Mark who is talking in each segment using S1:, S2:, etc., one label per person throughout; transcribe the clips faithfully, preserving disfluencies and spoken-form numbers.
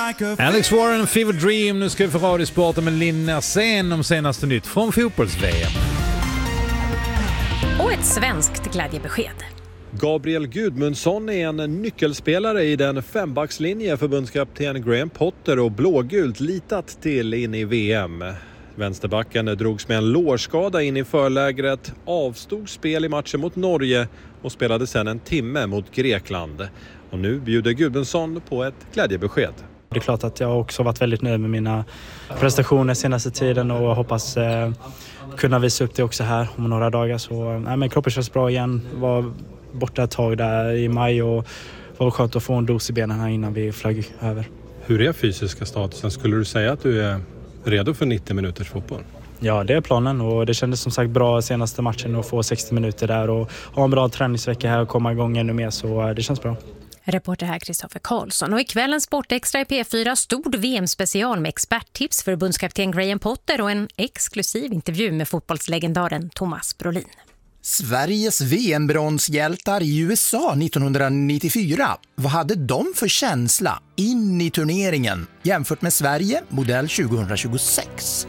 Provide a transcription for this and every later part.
S1: Alex Warren, Fever Dream. Nu ska vi få radiosporten med Linda Sen om senaste nytt från fotbolls-V M.
S2: Och ett svenskt glädjebesked.
S3: Gabriel Gudmundsson är en nyckelspelare i den fembackslinje förbundskapten Graham Potter och blågult litat till in i V M. Vänsterbacken drogs med en lårskada in i förlägret, avstod spel i matchen mot Norge och spelade sedan en timme mot Grekland. Och nu bjuder Gudmundsson på ett glädjebesked.
S4: Det är klart att jag också varit väldigt nöjd med mina prestationer senaste tiden och hoppas eh, kunna visa upp det också här om några dagar. Så nej, men kroppen känns bra igen. Var borta ett tag där i maj och var skönt att få en dos i benen här innan vi flög över.
S3: Hur är fysiska statusen? Skulle du säga att du är redo för nittio minuters fotboll?
S4: Ja, det är planen och det kändes som sagt bra senaste matchen att få sextio minuter där och ha en bra träningsvecka här och komma igång ännu mer, så det känns bra.
S2: Reporter här Kristoffer Karlsson. Och i kvällens Sportextra i P fyra stod V M-special med experttips för förbundskapten Graham Potter och en exklusiv intervju med fotbollslegendaren Thomas Brolin.
S5: Sveriges V M-bronshjältar i U S A nittonhundranittiofyra. Vad hade de för känsla in i turneringen jämfört med Sverige modell tjugohundratjugosex?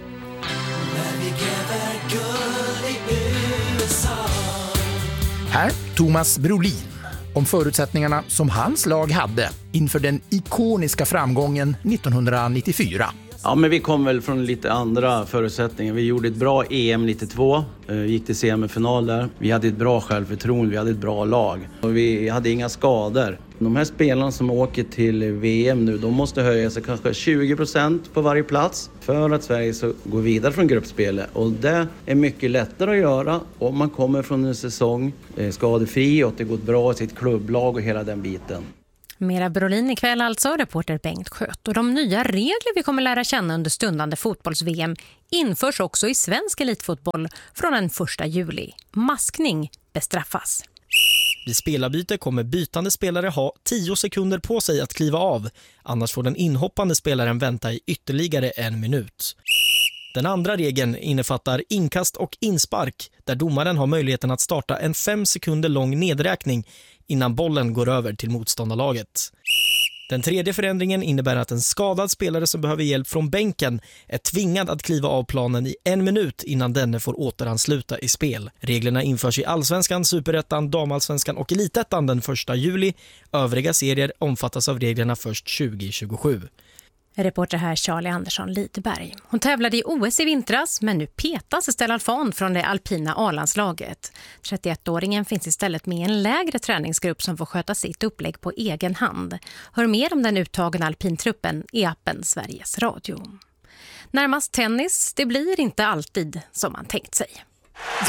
S5: Här Thomas Brolin om förutsättningarna som hans lag hade inför den ikoniska framgången nittonhundranittiofyra.
S6: Ja, men vi kom väl från lite andra förutsättningar. Vi gjorde ett bra E M nittiotvå, vi gick till semifinal där. Vi hade ett bra självförtroende, vi hade ett bra lag och vi hade inga skador. De här spelarna som åker till V M nu, de måste höja sig kanske tjugo procent på varje plats för att Sverige ska gå vidare från gruppspelet. Och det är mycket lättare att göra om man kommer från en säsong skadefri och att det går bra i sitt klubblag och hela den biten.
S2: Mera Brolin ikväll alltså, reporter Bengt Sköt. Och de nya regler vi kommer lära känna under stundande fotbolls-V M införs också i svensk elitfotboll från den första juli. Maskning bestraffas.
S7: Vid spelarbyte kommer bytande spelare ha tio sekunder på sig att kliva av. Annars får den inhoppande spelaren vänta i ytterligare en minut. Den andra regeln innefattar inkast och inspark där domaren har möjligheten att starta en fem sekunder lång nedräkning innan bollen går över till motståndarlaget. Den tredje förändringen innebär att en skadad spelare som behöver hjälp från bänken är tvingad att kliva av planen i en minut innan denne får återansluta i spel. Reglerna införs i Allsvenskan, Superettan, Damallsvenskan och Elitettan den första juli. Övriga serier omfattas av reglerna först tjugo tjugosju.
S2: Reporter här Charlie Andersson Lidberg. Hon tävlade i O S i vintras men nu petas Estelle Alfan från det alpina A-landslaget. trettioettåringen finns istället med en lägre träningsgrupp som får sköta sitt upplägg på egen hand. Hör mer om den uttagna alpintruppen i appen Sveriges Radio. Närmast tennis, det blir inte alltid som man tänkt sig.
S8: The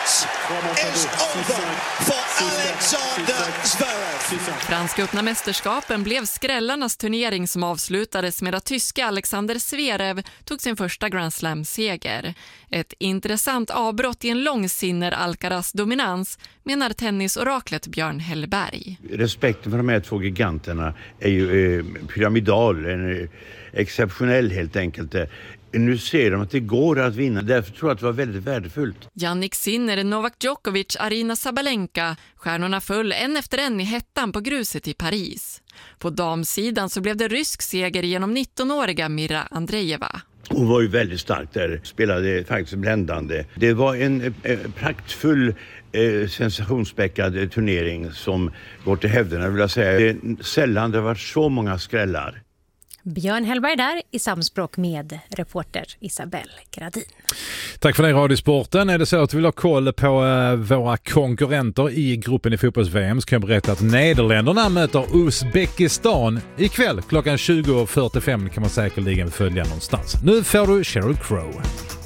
S8: wait is over for Alexander Zverev.
S9: Franska öppna mästerskapen blev skrällarnas turnering som avslutades med att tyska Alexander Zverev tog sin första Grand Slam-seger. Ett intressant avbrott i en långsinner Alcaraz dominans, menar tennisoraklet Björn Hellberg.
S10: Respekten för de här två giganterna är ju eh, pyramidal, en, eh, exceptionell helt enkelt. Nu ser de att det går att vinna. Därför tror jag att det var väldigt värdefullt.
S9: Jannik Sinner, Novak Djokovic, Arina Sabalenka. Stjärnorna föll en efter en i hettan på gruset i Paris. På damsidan så blev det rysk seger genom nittonåriga Mira Andreeva.
S10: Hon var ju väldigt stark där. Spelade faktiskt bländande. Det var en eh, praktfull eh, sensationsspäckad turnering som går till hävderna, vill jag säga. Det är sällan det har varit så många skrällar.
S2: Björn Hellberg där i samspråk med reporter Isabelle Gradin.
S1: Tack för det, Radiosporten. Är det så att du vill ha koll på uh, våra konkurrenter i gruppen i fotbolls-V M så kan jag berätta att Nederländerna möter Uzbekistan ikväll klockan tjugo fyrtiofem kan man säkerligen följa någonstans. Nu får du Sheryl Crow.